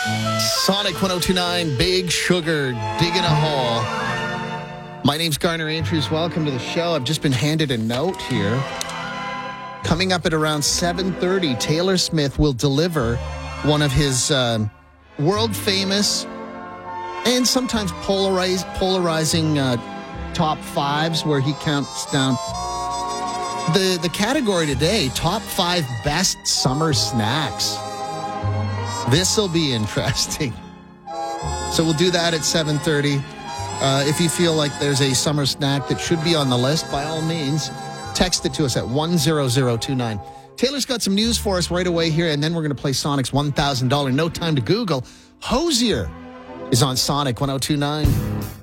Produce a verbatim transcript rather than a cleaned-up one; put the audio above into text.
Sonic one oh two point nine, Big Sugar, digging a hole. My name's Garner Andrews. Welcome to the show. I've just been handed a note here. Coming up at around seven thirty, Taylor Smith will deliver one of his um, world-famous and sometimes polarize, polarizing uh, top fives where he counts down. The, the category today, top five best summer snacks. This'll be interesting. So we'll do that at seven thirty. Uh, if you feel like there's a summer snack that should be on the list, by all means, text it to us at one zero zero two nine. Taylor's got some news for us right away here, and then we're going to play Sonic's one thousand dollars No Time to Google. Hosier is on Sonic one oh two point nine.